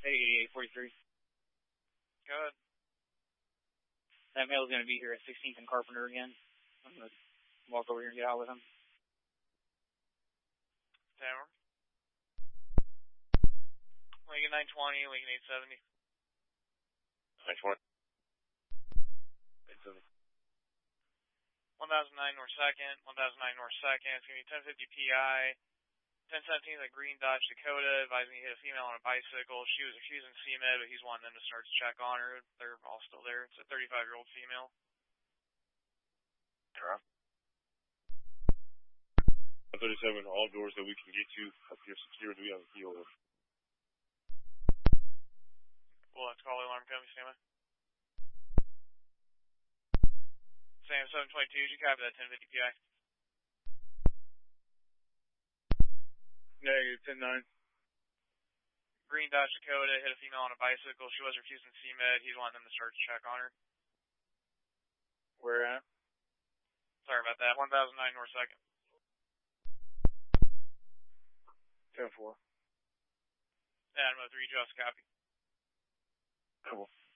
Hey, 8843. Go ahead. That male's going to be here at 16th and Carpenter again. I'm going to walk over here and get out with him. Tower. Lincoln 920, Lincoln 870. 920. 870. 1009 North 2nd, 1009 North 2nd. It's going to be 1050 PI. 1017 at Green Dodge Dakota, advising he hit a female on a bicycle. She was refusing CMed, but he's wanting them to start to check on her. They're all still there. It's a 35-year-old female. Correct. 137, all doors that we can get to up here secured. We have a key over. Well, let's call the alarm company, stand by. Sam 722, did you copy that 1050 PI? Negative 10-9. Green Dodge Dakota, hit a female on a bicycle. She was refusing CMed. He's wanting them to start to check on her. Where at? Sorry about that. 1009 North 2nd. 10-4. Animal 3, just copy. Cool.